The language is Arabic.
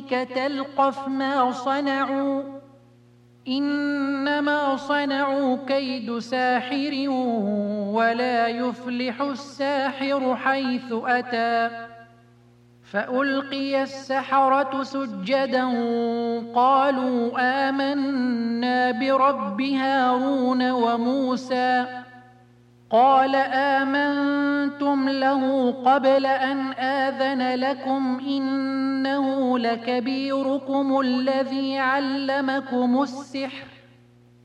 ربك تلقف ما صنعوا إنما صنعوا كيد ساحر ولا يفلح الساحر حيث أتى فألقي السحرة سجدا قالوا آمنا برب هارون وموسى قال آمنتم له قبل أن آذن لكم إنه لكبيركم الذي علمكم السحر